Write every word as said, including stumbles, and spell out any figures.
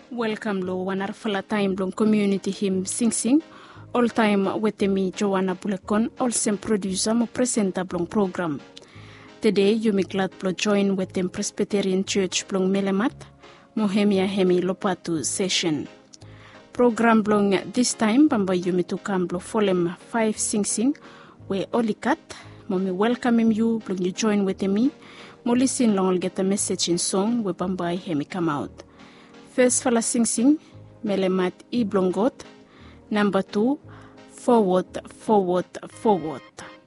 Welcome lo wanar fala time long community him Sing Sing. All time with me Joanna Bulekon, also producer mo presenter blong program. Today you me glad blo join with them Presbyterian Church blong Melemat, Mohemia Hemi Lopatu session. Program blong this time bamba you me to come blo folem five Sing Sing, we olikat, mo me welcome you blong you join with me, mo listen long get a message in song we bamba hemi come out. First fala Sing Sing, Melemat i blongot. Number two, forward, forward, forward.